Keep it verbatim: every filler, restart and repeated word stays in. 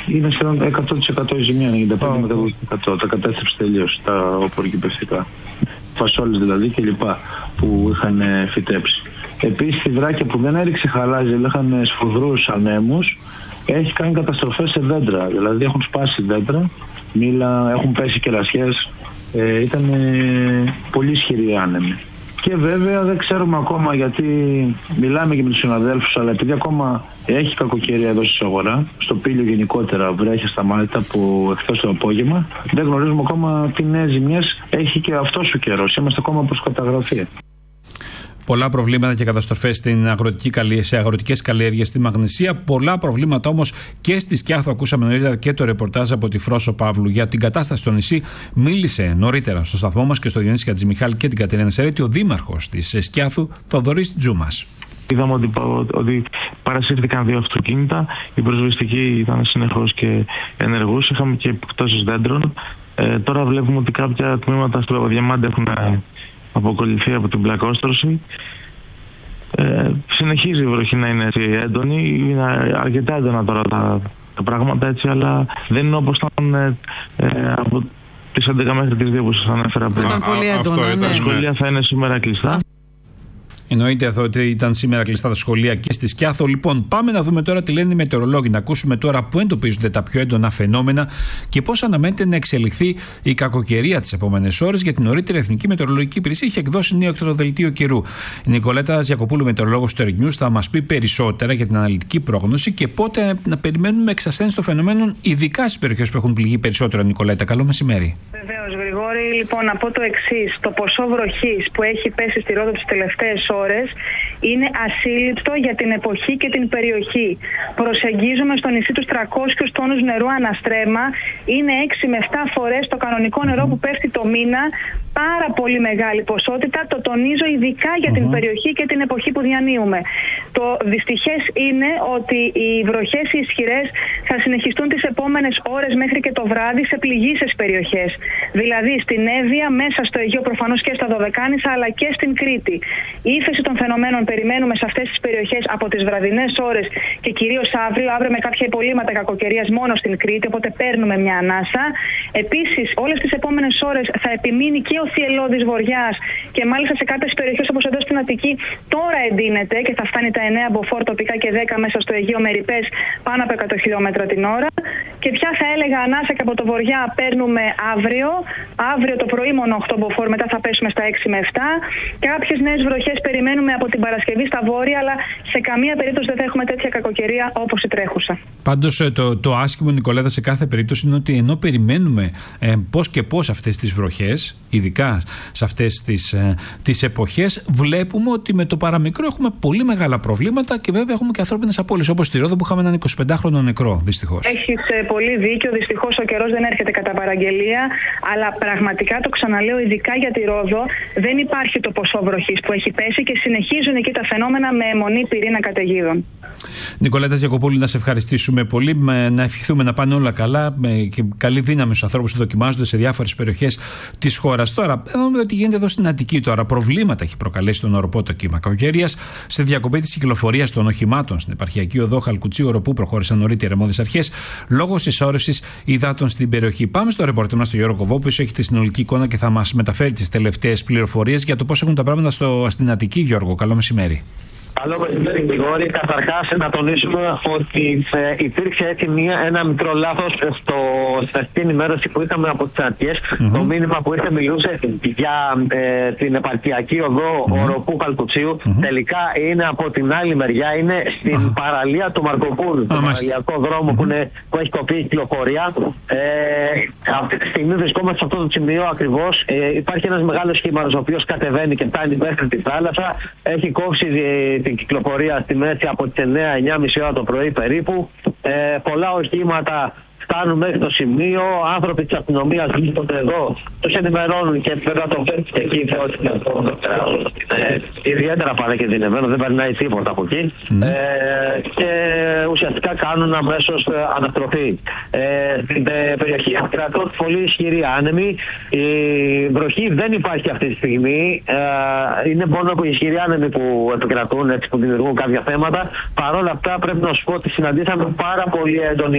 είναι σχεδόν εκατό τοις εκατό η ζημιά, ενενήντα πέντε με εκατό τοις εκατό. Τα κατέστρεψε τελείως τα οπωροκυπευτικά. Φασόλες δηλαδή κλπ. Που είχαν φυτέψει. Επίσης στη Δράκη που δεν έριξε χαλάζι, αλλά είχαν σφοδρούς ανέμους, έχει κάνει καταστροφές σε δέντρα. Δηλαδή έχουν σπάσει δέντρα, μήλα, έχουν πέσει κερασιές. Ε, ήταν ε, πολύ ισχυροί άνεμοι. Και βέβαια δεν ξέρουμε ακόμα, γιατί μιλάμε και με τους συναδέλφους, αλλά επειδή ακόμα έχει κακοκαιρία εδώ στην αγορά, στο Πήλιο γενικότερα βρέχει σταμάτητα από εχθές το απόγευμα, δεν γνωρίζουμε ακόμα τι νέες ζημιές έχει και αυτός ο καιρός. Είμαστε ακόμα προς καταγραφή. Πολλά προβλήματα και καταστροφές στην αγροτική, σε αγροτικές καλλιέργειες στη Μαγνησία. Πολλά προβλήματα όμως και στη Σκιάθο. Ακούσαμε νωρίτερα και το ρεπορτάζ από τη Φρόσο Παύλου για την κατάσταση στο νησί. Μίλησε νωρίτερα στο σταθμό μας και στο Διονύση Χατζημιχάλη και την Κατερίνα Σερέτη ο δήμαρχος της Σκιάθου, Θοδωρής Τζούμας. Είδαμε ότι, ότι παρασύρθηκαν δύο αυτοκίνητα. Η προσβεστική ήταν συνεχώς και ενεργούς. Είχαμε και επιπτώσεις δέντρων. Ε, τώρα βλέπουμε ότι κάποια τμήματα στο Διαμάντι έχουν αποκολληθεί από την πλακόστρωση. Ε, συνεχίζει η βροχή να είναι έτσι έντονη. Είναι αρκετά έντονα τώρα τα, τα πράγματα έτσι, αλλά δεν είναι όπως ήταν ε, ε, από τις έντεκα μέχρι τις δύο που σας ανέφερα πριν. Ήταν πολύ έντονα, ναι. Τα σχολεία θα είναι σήμερα κλειστά. Εννοείται εδώ ότι ήταν σήμερα κλειστά τα σχολεία και στη Σκιάθο. Λοιπόν, πάμε να δούμε τώρα τι λένε οι μετεωρολόγοι, να ακούσουμε τώρα πού εντοπίζονται τα πιο έντονα φαινόμενα και πώς αναμένεται να εξελιχθεί η κακοκαιρία τις επόμενες ώρες. Για την νωρίτερα Εθνική Μετεωρολογική Υπηρεσία έχει εκδώσει νέο εκτροδελτίο καιρού. Η Νικολέτα Γιακοπούλου, μετεωρολόγος του News, θα μας πει περισσότερα για την αναλυτική πρόγνωση και πότε να περιμένουμε εξασθένιση των φαινομένων, ειδικά στις περιοχές που έχουν πληγεί περισσότερο. Νικολέτα, καλό μεσημέρι. Βεβαίως, Γρηγόρη, λοιπόν, να πω το εξής. Το ποσό βροχής που έχει πέσει στη Ρόδο τις τελευταίες ώρες είναι ασύλληπτο για την εποχή και την περιοχή. Προσεγγίζουμε στο νησί τους τριακόσιους τόνους νερού αναστρέμμα. Είναι έξι με επτά φορές το κανονικό νερό που πέφτει το μήνα. Πάρα πολύ μεγάλη ποσότητα. Το τονίζω ειδικά για την περιοχή και την εποχή που διανύουμε. Το δυστυχές είναι ότι οι βροχές οι ισχυρές θα συνεχιστούν τις επόμενες ώρες μέχρι και το βράδυ σε πληγείσες περιοχές. Δηλαδή στην Εύβοια, μέσα στο Αιγαίο προφανώς και στα Δωδεκάνησα, αλλά και στην Κρήτη. Η ύφεση των φαινομένων περιμένουμε σε αυτές τις περιοχές από τις βραδινές ώρες και κυρίως αύριο. Αύριο με κάποια υπολείμματα κακοκαιρίας μόνο στην Κρήτη, οπότε παίρνουμε μια ανάσα. Επίσης, όλες τις επόμενες ώρες θα επιμείνει και ο θυελλώδης βοριάς και μάλιστα σε κάποιες περιοχές όπως εδώ στην Αττική τώρα εντείνεται και θα φτάνει τα εννέα μποφόρ τοπικά και δέκα μέσα στο Αιγαίο με ρηπές πάνω από εκατό χιλιόμετρα την ώρα. Και πια θα έλεγα ανάσα και από το βοριά παίρνουμε αύριο. Αύριο το πρωί μόνο οκτώ μποφόρ, μετά θα πέσουμε στα έξι με επτά. Κάποιες νέες βροχές περιμένουμε από την Παρασκευή στα βόρεια, αλλά σε καμία περίπτωση δεν θα έχουμε τέτοια κακοκαιρία όπως η τρέχουσα. Πάντως το, το άσχημο, Νικολέτα, σε κάθε περίπτωση είναι ότι ενώ περιμένουμε ε, πώς και πώς αυτές τις βροχές, ειδικά σε αυτές τις, ε, τις εποχές, βλέπουμε ότι με το παραμικρό έχουμε πολύ μεγάλα προβλήματα και βέβαια έχουμε και ανθρώπινες απώλειες, όπως στη Ρόδο που είχαμε έναν εικοσιπεντάχρονο νεκρό, δυστυχώς. Έχεις ε, πολύ δίκιο. Δυστυχώς ο καιρός δεν έρχεται κατά παραγγελία, αλλά πραγματικά το ξαναλέω, ειδικά για τη Ρόδο, δεν υπάρχει το ποσό βροχής που έχει πέσει και συνεχίζουν εκεί τα φαινόμενα με αιμονή πυρήνα καταιγίδων. Νικολέτα Γιακοπούλου, να σε ευχαριστήσουμε πολύ, να ευχηθούμε να πάνε όλα καλά και καλή δύναμη στους ανθρώπους που δοκιμάζονται σε διάφορες περιοχές της χώρας. Τώρα, δούμε ότι γίνεται εδώ στην Αττική τώρα. Προβλήματα έχει προκαλέσει τον οροπό το κύμα κακοκαιρίας σε διακοπή της κυκλοφορίας των οχημάτων στην επαρχιακή οδό Χαλκουτσίου Οροπού. Προχώρησαν νωρίτερα αρμόδιες αρχές λόγω συσσόρευσης υδάτων στην περιοχή. Πάμε στο ρεπορτάζ μας, τον Γιώργο Κοβό, που έχει τη συνολική εικόνα και θα μας μεταφέρει τις τελευταίες πληροφορίες για το πώς έχουν τα πράγματα στο, στην Αττική. Γιώργο, καλό μεσημέρι. Καλό μεσημέρι, Γρηγόρη. Καταρχάς, να τονίσουμε ότι ε, υπήρξε έτσι μία, ένα μικρό λάθος στο, στην ενημέρωση που είχαμε από τις αρχές. Mm-hmm. Το μήνυμα που ήρθε μιλούσε για ε, την επαρχιακή οδό mm-hmm. Οροπού Χαλκουτσίου. Mm-hmm. Τελικά είναι από την άλλη μεριά, είναι στην mm-hmm. παραλία του Μαρκοπούλου, στον παραλιακό δρόμο mm-hmm. που, είναι, που έχει κοπεί η κυκλοφορία. Ε, αυτή τη στιγμή βρισκόμαστε σε αυτό το σημείο ακριβώς. Ε, υπάρχει ένας μεγάλος σχήμαρος ο οποίος κατεβαίνει και φτάνει μέχρι τη θάλασσα. Έχει κόψει ε, την κυκλοφορία στη μέση από τις εννέα εννιά και μισή ώρα το πρωί περίπου. Ε, πολλά οχήματα φτάνουν μέχρι το σημείο. Άνθρωποι της αστυνομίας βρίσκονται εδώ, τους ενημερώνουν και βέβαια το φέρνουν και εκεί. Ότι είναι ιδιαίτερα παρακινδυνευμένο, δεν περνάει τίποτα από εκεί. Mm. Ε, και ουσιαστικά κάνουν αμέσως αναστροφή. Ε, στην περιοχή κρατούν πολύ ισχυροί άνεμοι. Η βροχή δεν υπάρχει αυτή τη στιγμή. Ε, είναι μόνο οι ισχυροί άνεμοι που επικρατούν, έτσι, που δημιουργούν κάποια θέματα. Παρ' όλα αυτά πρέπει να σου πω ότι συναντήσαμε πάρα πολύ έντονη